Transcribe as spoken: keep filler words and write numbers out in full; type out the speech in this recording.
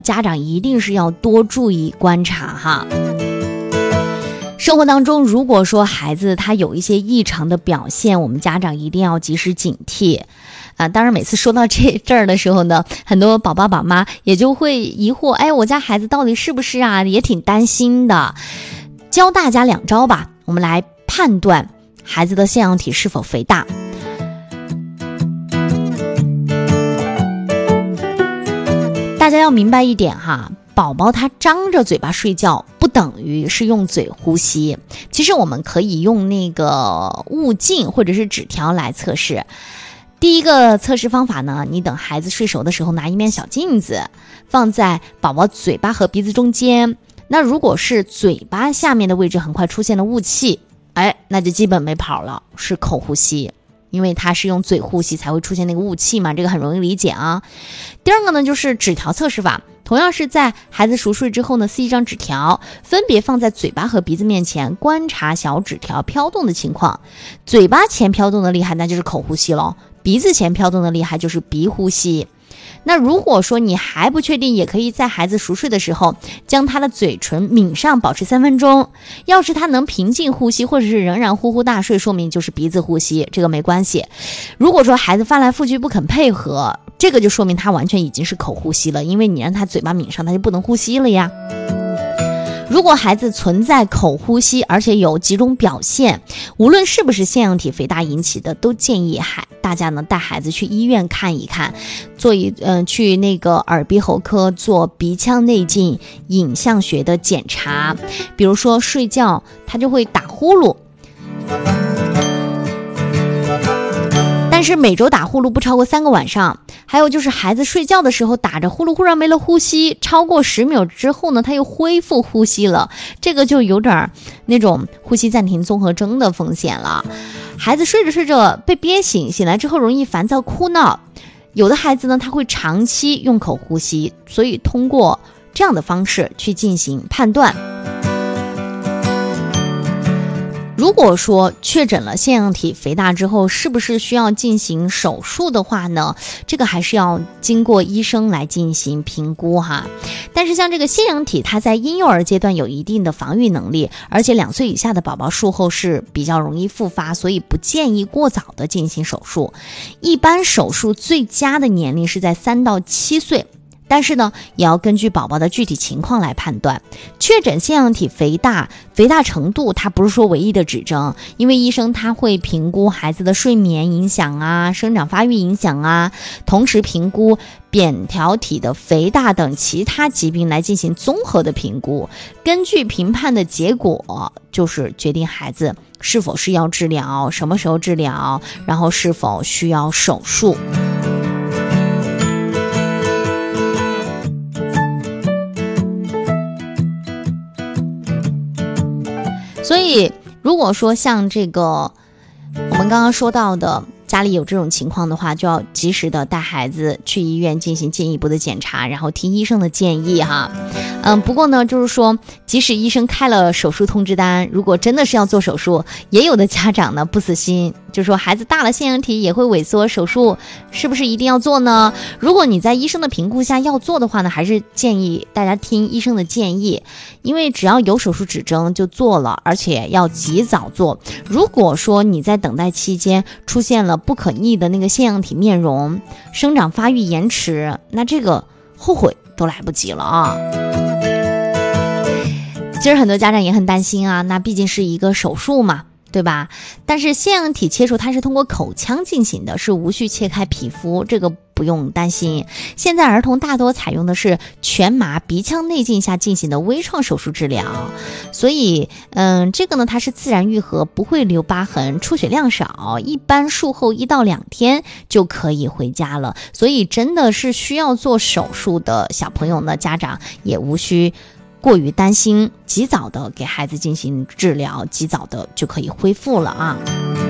家长一定是要多注意观察哈。生活当中，如果说孩子他有一些异常的表现，我们家长一定要及时警惕啊。当然每次说到这这儿的时候呢，很多宝宝宝妈也就会疑惑，哎，我家孩子到底是不是啊，也挺担心的。教大家两招吧，我们来判断孩子的腺样体是否肥大。大家要明白一点哈，宝宝他张着嘴巴睡觉不等于是用嘴呼吸，其实我们可以用那个物镜或者是纸条来测试。第一个测试方法呢，你等孩子睡熟的时候，拿一面小镜子放在宝宝嘴巴和鼻子中间，那如果是嘴巴下面的位置很快出现了雾气，哎，那就基本没跑了，是口呼吸，因为它是用嘴呼吸才会出现那个雾气嘛，这个很容易理解啊。第二个呢，就是纸条测试法，同样是在孩子熟睡之后呢，撕一张纸条，分别放在嘴巴和鼻子面前，观察小纸条飘动的情况。嘴巴前飘动的厉害，那就是口呼吸咯，鼻子前飘动的厉害就是鼻呼吸。那如果说你还不确定，也可以在孩子熟睡的时候将他的嘴唇抿上，保持三分钟。要是他能平静呼吸，或者是仍然呼呼大睡，说明就是鼻子呼吸，这个没关系。如果说孩子翻来覆去不肯配合，这个就说明他完全已经是口呼吸了，因为你让他嘴巴抿上，他就不能呼吸了呀。如果孩子存在口呼吸，而且有几种表现，无论是不是腺样体肥大引起的，都建议孩大家呢带孩子去医院看一看，做一嗯、呃、去那个耳鼻喉科做鼻腔内镜影像学的检查。比如说睡觉他就会打呼噜，但是每周打呼噜不超过三个晚上。还有就是孩子睡觉的时候打着呼噜忽然没了呼吸，超过十秒之后呢他又恢复呼吸了，这个就有点那种呼吸暂停综合征的风险了。孩子睡着睡着被憋醒，醒来之后容易烦躁哭闹，有的孩子呢他会长期用口呼吸，所以通过这样的方式去进行判断。如果说确诊了腺样体肥大之后，是不是需要进行手术的话呢，这个还是要经过医生来进行评估哈。但是像这个腺样体，它在婴幼儿阶段有一定的防御能力，而且两岁以下的宝宝术后是比较容易复发，所以不建议过早的进行手术。一般手术最佳的年龄是在三到七岁。但是呢，也要根据宝宝的具体情况来判断。确诊腺样体肥大，肥大程度它不是说唯一的指征，因为医生他会评估孩子的睡眠影响啊，生长发育影响啊，同时评估扁桃体的肥大等其他疾病来进行综合的评估。根据评判的结果，就是决定孩子是否是要治疗，什么时候治疗，然后是否需要手术。所以如果说像这个我们刚刚说到的家里有这种情况的话，就要及时的带孩子去医院进行进一步的检查，然后听医生的建议哈。嗯，不过呢，就是说，即使医生开了手术通知单，如果真的是要做手术，也有的家长呢不死心，就说孩子大了腺样体也会萎缩，手术是不是一定要做呢？如果你在医生的评估下要做的话呢，还是建议大家听医生的建议，因为只要有手术指征就做了，而且要及早做。如果说你在等待期间出现了不可逆的那个腺样体面容，生长发育延迟，那这个后悔都来不及了啊。其实很多家长也很担心啊，那毕竟是一个手术嘛，对吧？但是腺样体切除它是通过口腔进行的，是无需切开皮肤，这个不用担心。现在儿童大多采用的是全麻鼻腔内镜下进行的微创手术治疗，所以嗯，这个呢它是自然愈合，不会留疤痕，出血量少，一般术后一到两天就可以回家了。所以真的是需要做手术的小朋友呢，家长也无需过于担心，及早的给孩子进行治疗，及早的就可以恢复了啊。